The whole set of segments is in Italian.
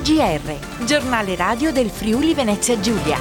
GR, giornale radio del Friuli Venezia Giulia.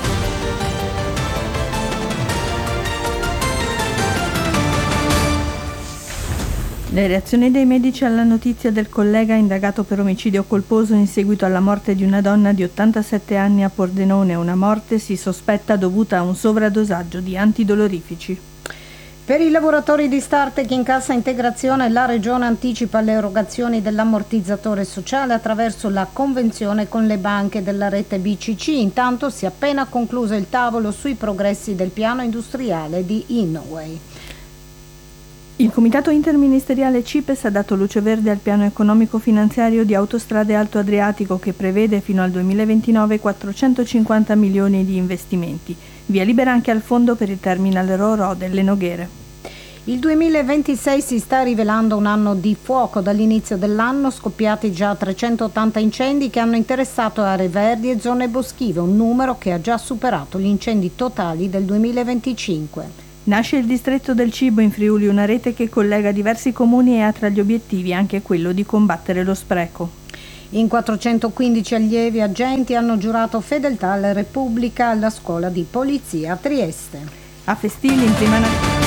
Le reazioni dei medici alla notizia del collega indagato per omicidio colposo in seguito alla morte di una donna di 87 anni a Pordenone, una morte si sospetta dovuta a un sovradosaggio di antidolorifici. Per i lavoratori di Starte che in cassa integrazione la Regione anticipa le erogazioni dell'ammortizzatore sociale attraverso la convenzione con le banche della rete BCC. Intanto si è appena concluso il tavolo sui progressi del piano industriale di Innoway. Il Comitato Interministeriale CIPES ha dato luce verde al piano economico-finanziario di Autostrade Alto Adriatico che prevede fino al 2029 450 milioni di investimenti. Via libera anche al fondo per il terminal Ro-Ro delle Noghere. Il 2026 si sta rivelando un anno di fuoco. Dall'inizio dell'anno scoppiati già 380 incendi che hanno interessato aree verdi e zone boschive, un numero che ha già superato gli incendi totali del 2025. Nasce il distretto del cibo in Friuli, una rete che collega diversi comuni e ha tra gli obiettivi anche quello di combattere lo spreco. In 415 allievi agenti hanno giurato fedeltà alla Repubblica alla scuola di polizia a Trieste. A Festini in prima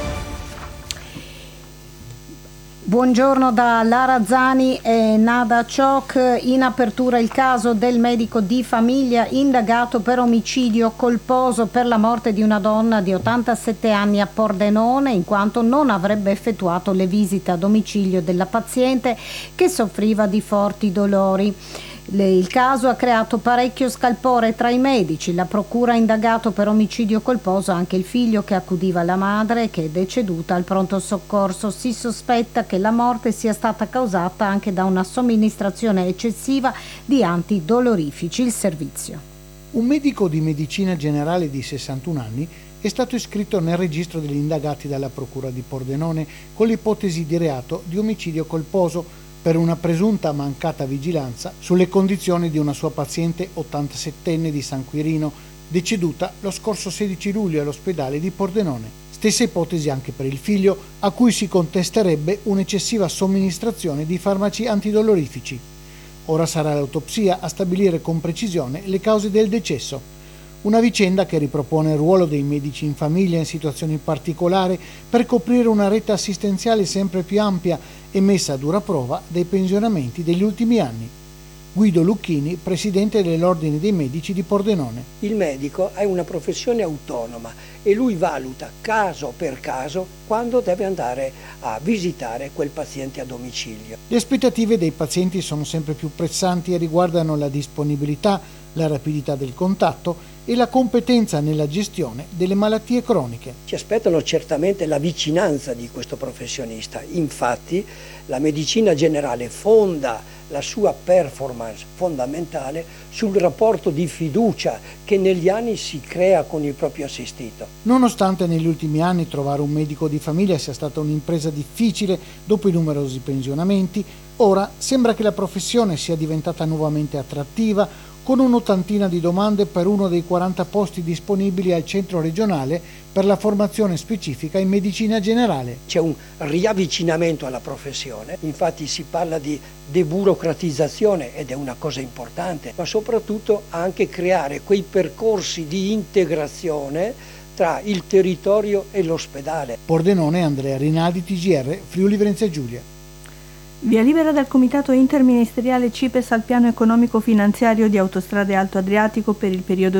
Buongiorno da Lara Zani e Nada Ciok. In apertura il caso del medico di famiglia indagato per omicidio colposo per la morte di una donna di 87 anni a Pordenone, in quanto non avrebbe effettuato le visite a domicilio della paziente che soffriva di forti dolori. Il caso ha creato parecchio scalpore tra i medici. La procura ha indagato per omicidio colposo anche il figlio che accudiva la madre, che è deceduta al pronto soccorso. Si sospetta che la morte sia stata causata anche da una somministrazione eccessiva di antidolorifici. Il servizio. Un medico di medicina generale di 61 anni è stato iscritto nel registro degli indagati dalla procura di Pordenone con l'ipotesi di reato di omicidio colposo per una presunta mancata vigilanza sulle condizioni di una sua paziente 87enne di San Quirino, deceduta lo scorso 16 luglio all'ospedale di Pordenone. Stessa ipotesi anche per il figlio, a cui si contesterebbe un'eccessiva somministrazione di farmaci antidolorifici. Ora sarà l'autopsia a stabilire con precisione le cause del decesso. Una vicenda che ripropone il ruolo dei medici in famiglia in situazioni particolari per coprire una rete assistenziale sempre più ampia e messa a dura prova dai pensionamenti degli ultimi anni. Guido Lucchini, presidente dell'Ordine dei Medici di Pordenone. Il medico è una professione autonoma e lui valuta caso per caso quando deve andare a visitare quel paziente a domicilio. Le aspettative dei pazienti sono sempre più pressanti e riguardano la disponibilità, la rapidità del contatto e la competenza nella gestione delle malattie croniche. Ci aspettano certamente la vicinanza di questo professionista. Infatti la medicina generale fonda la sua performance fondamentale sul rapporto di fiducia che negli anni si crea con il proprio assistito. Nonostante negli ultimi anni trovare un medico di famiglia sia stata un'impresa difficile dopo i numerosi pensionamenti, ora sembra che la professione sia diventata nuovamente attrattiva, con un'ottantina di domande per uno dei 40 posti disponibili al centro regionale per la formazione specifica in medicina generale. C'è un riavvicinamento alla professione, infatti si parla di deburocratizzazione ed è una cosa importante, ma soprattutto anche creare quei percorsi di integrazione tra il territorio e l'ospedale. Pordenone, Andrea Rinaldi, TGR, Friuli Venezia Giulia. Via libera dal Comitato Interministeriale CIPES al piano economico-finanziario di Autostrade Alto Adriatico per il periodo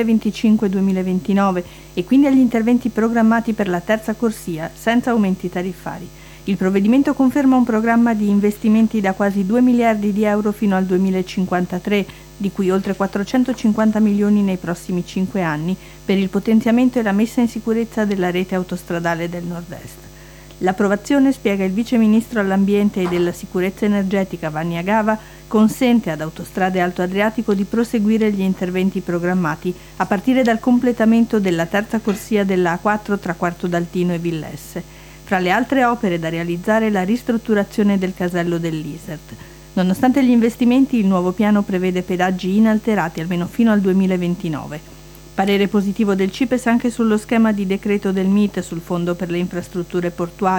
2025-2029 e quindi agli interventi programmati per la terza corsia, senza aumenti tariffari. Il provvedimento conferma un programma di investimenti da quasi 2 miliardi di euro fino al 2053, di cui oltre 450 milioni nei prossimi 5 anni, per il potenziamento e la messa in sicurezza della rete autostradale del Nord-Est. L'approvazione, spiega il Vice Ministro all'Ambiente e della Sicurezza Energetica Vanni Agava, consente ad Autostrade Alto Adriatico di proseguire gli interventi programmati a partire dal completamento della terza corsia della A4 tra Quarto d'Altino e Villesse. Fra le altre opere da realizzare la ristrutturazione del casello dell'Isert. Nonostante gli investimenti, il nuovo piano prevede pedaggi inalterati almeno fino al 2029. Parere positivo del CIPES anche sullo schema di decreto del MIT sul Fondo per le infrastrutture portuali,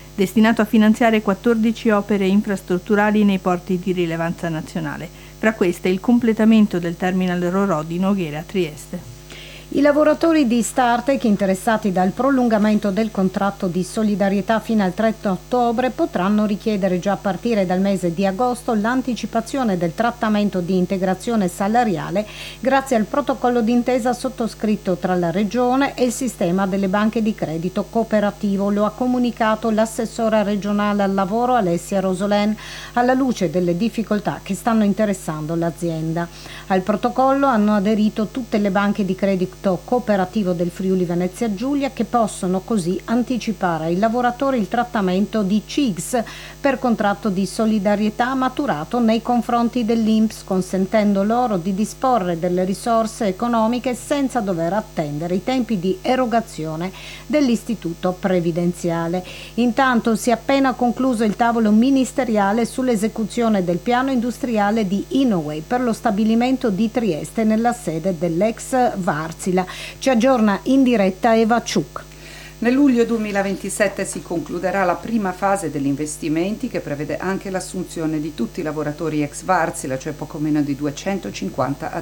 destinato a finanziare 14 opere infrastrutturali nei porti di rilevanza nazionale. Fra queste il completamento del terminal Ro-Ro di Noghera a Trieste. I lavoratori di Startec interessati dal prolungamento del contratto di solidarietà fino al 30 ottobre potranno richiedere già a partire dal mese di agosto l'anticipazione del trattamento di integrazione salariale grazie al protocollo d'intesa sottoscritto tra la Regione e il sistema delle banche di credito cooperativo. Lo ha comunicato l'assessora regionale al lavoro Alessia Rosolen alla luce delle difficoltà che stanno interessando l'azienda. Al protocollo hanno aderito tutte le banche di credito cooperativo del Friuli Venezia Giulia, che possono così anticipare ai lavoratori il trattamento di CIGS per contratto di solidarietà maturato nei confronti dell'INPS, consentendo loro di disporre delle risorse economiche senza dover attendere i tempi di erogazione dell'istituto previdenziale. Intanto si è appena concluso il tavolo ministeriale sull'esecuzione del piano industriale di Inoway per lo stabilimento di Trieste nella sede dell'ex Varsila. Ci aggiorna in diretta Eva Ciuc. Nel luglio 2027 si concluderà la prima fase degli investimenti, che prevede anche l'assunzione di tutti i lavoratori ex Varsila, cioè poco meno di 250